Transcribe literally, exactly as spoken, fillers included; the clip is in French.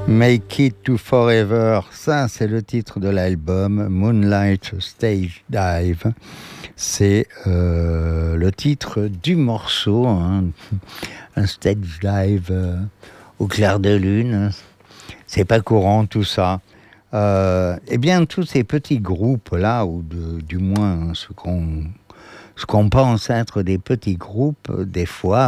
Make It to Forever, ça c'est le titre de l'album Moonlight Stage Dive. C'est euh, le titre du morceau, hein. Un stage dive euh, au clair de lune. C'est pas courant tout ça. Euh, eh bien, tous ces petits groupes-là, ou de, du moins ce qu'on, ce qu'on pense être des petits groupes, des fois,